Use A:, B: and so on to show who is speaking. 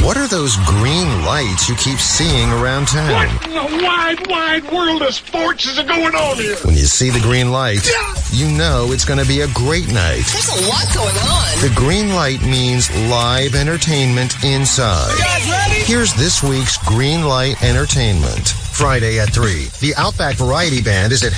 A: What are those green lights you keep seeing around town?
B: What in the wide world of sports is going on here?
A: When you see the green light, you know it's going to be a great night.
C: There's a lot going on.
A: The green light means live entertainment inside.
C: You guys ready?
A: Here's this week's Green Light Entertainment. Friday at 3. The Outback Variety Band is at